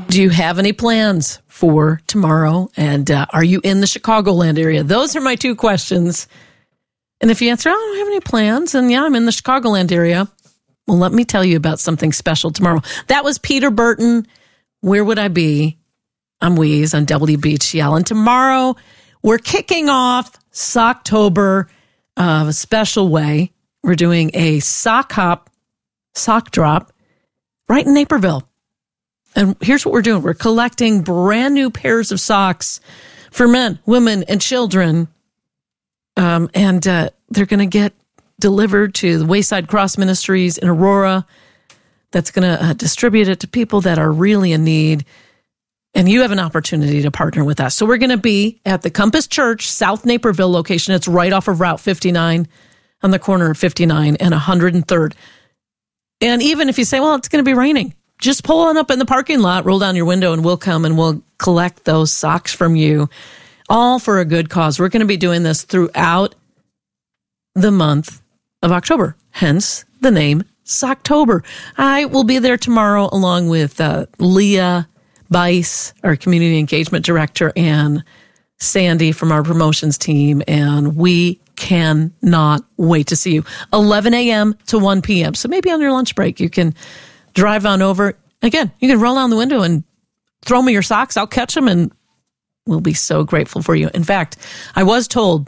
Do you have any plans for tomorrow? And are you in the Chicagoland area? Those are my two questions. And if you answer, I don't have any plans, and yeah, I'm in the Chicagoland area, well, let me tell you about something special tomorrow. That was Peter Burton. Where would I be? I'm Weeze on WBGL. And tomorrow, we're kicking off Socktober a special way. We're doing a sock drop right in Naperville. And here's what we're doing. We're collecting brand new pairs of socks for men, women, and children. And they're going to get delivered to the Wayside Cross Ministries in Aurora. That's going to distribute it to people that are really in need. And you have an opportunity to partner with us. So we're going to be at the Compass Church, South Naperville location. It's right off of Route 59 on the corner of 59 and 103rd. And even if you say, well, it's going to be raining, just pull on up in the parking lot, roll down your window, and we'll come and we'll collect those socks from you, all for a good cause. We're going to be doing this throughout the month of October, hence the name Socktober. I will be there tomorrow along with Leah Bice, our community engagement director, and Sandy from our promotions team, and we cannot wait to see you. 11 a.m. to 1 p.m. So maybe on your lunch break, you can drive on over. Again, you can roll down the window and throw me your socks. I'll catch them, and we'll be so grateful for you. In fact, I was told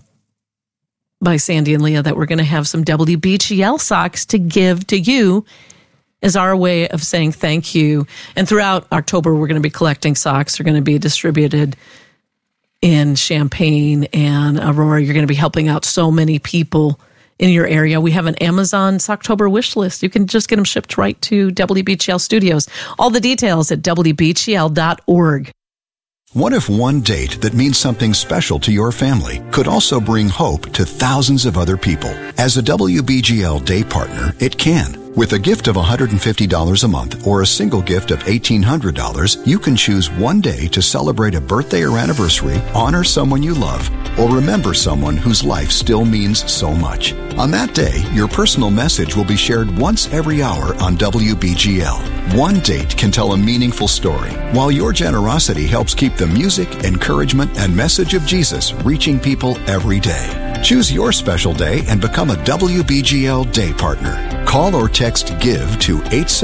by Sandy and Leah that we're going to have some WBGL socks to give to you as our way of saying thank you. And throughout October, we're going to be collecting socks. They're going to be distributed in Champaign and Aurora. You're going to be helping out so many people in your area. We have an Amazon Socktober wish list. You can just get them shipped right to WBGL Studios. All the details at WBGL.org. What if one date that means something special to your family could also bring hope to thousands of other people? As a WBGL Day Partner, it can. With a gift of $150 a month or a single gift of $1,800, you can choose one day to celebrate a birthday or anniversary, honor someone you love, or remember someone whose life still means so much. On that day, your personal message will be shared once every hour on WBGL. One date can tell a meaningful story, while your generosity helps keep the music, encouragement, and message of Jesus reaching people every day. Choose your special day and become a WBGL Day Partner. Call or text GIVE to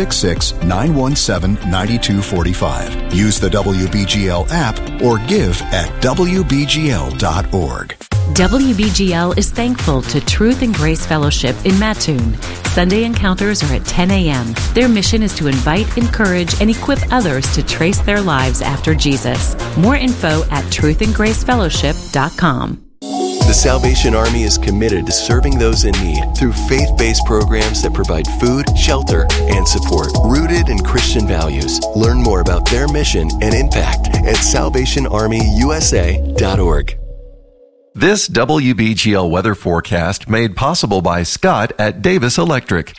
866-917-9245. Use the WBGL app or give at WBGL.org. WBGL is thankful to Truth and Grace Fellowship in Mattoon. Sunday encounters are at 10 a.m. Their mission is to invite, encourage, and equip others to trace their lives after Jesus. More info at truthandgracefellowship.com. The Salvation Army is committed to serving those in need through faith-based programs that provide food, shelter, and support, rooted in Christian values. Learn more about their mission and impact at salvationarmyusa.org. This WBGL weather forecast made possible by Scott at Davis Electric.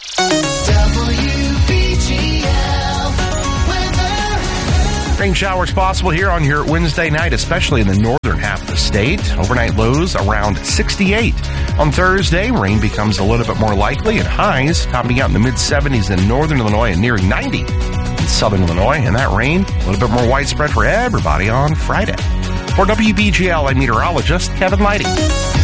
Rain showers possible here on your Wednesday night, especially in the northern half of the state. Overnight lows around 68. On Thursday, rain becomes a little bit more likely, and highs topping out in the mid-70s in northern Illinois and nearing 90 in southern Illinois. And that rain, a little bit more widespread for everybody on Friday. For WBGL, I'm meteorologist Kevin Leidy.